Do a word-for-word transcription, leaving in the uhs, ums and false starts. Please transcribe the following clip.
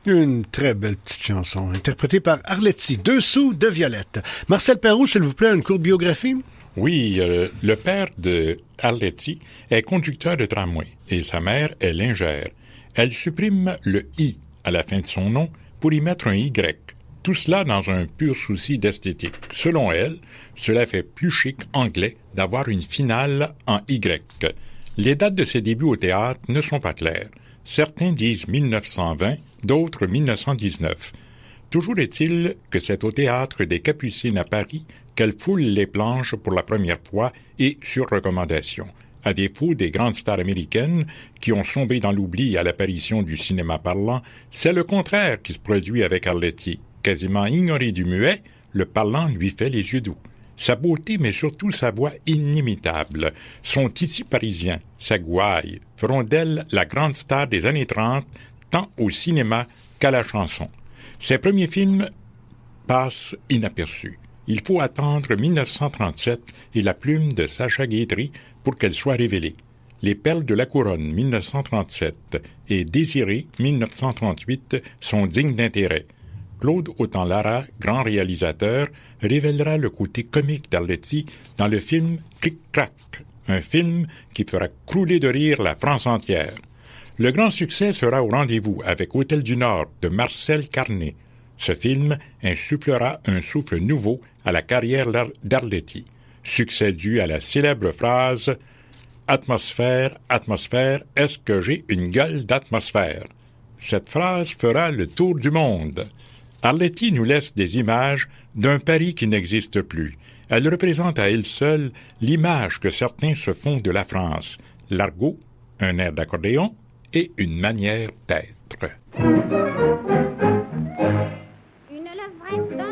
Une très belle petite chanson, interprétée par Arletty, Deux sous de Violette. Marcel Perrault, s'il vous plaît, une courte biographie? Oui, euh, le père de Arletty est conducteur de tramway et sa mère est lingère. Elle supprime le « i » à la fin de son nom pour y mettre un « y ». Tout cela dans un pur souci d'esthétique. Selon elle, cela fait plus chic anglais d'avoir une finale en « y ». Les dates de ses débuts au théâtre ne sont pas claires. Certains disent mille neuf cent vingt, d'autres mille neuf cent dix-neuf. Toujours est-il que c'est au Théâtre des Capucines à Paris qu'elle foule les planches pour la première fois et sur recommandation. À défaut des grandes stars américaines qui ont sombé dans l'oubli à l'apparition du cinéma parlant, c'est le contraire qui se produit avec Arletty. Quasiment ignoré du muet, le parlant lui fait les yeux doux. Sa beauté, mais surtout sa voix inimitable, son tissu parisien, sa gouaille, feront d'elle la grande star des années trente, tant au cinéma qu'à la chanson. Ses premiers films passent inaperçus. Il faut attendre mille neuf cent trente-sept et la plume de Sacha Guitry pour qu'elle soit révélée. Les Perles de la Couronne, mille neuf cent trente-sept, et Désiré, mille neuf cent trente-huit, sont dignes d'intérêt. Claude Autant-Lara, grand réalisateur, révélera le côté comique d'Arletty dans le film Clic-Clac, un film qui fera crouler de rire la France entière. Le grand succès sera au rendez-vous avec Hôtel du Nord de Marcel Carné. Ce film insufflera un souffle nouveau à la carrière d'Arletty. Succès dû à la célèbre phrase « Atmosphère, atmosphère, est-ce que j'ai une gueule d'atmosphère ?» Cette phrase fera le tour du monde. Arletty nous laisse des images d'un Paris qui n'existe plus. Elle représente à elle seule l'image que certains se font de la France. L'argot, un air d'accordéon et une manière d'être.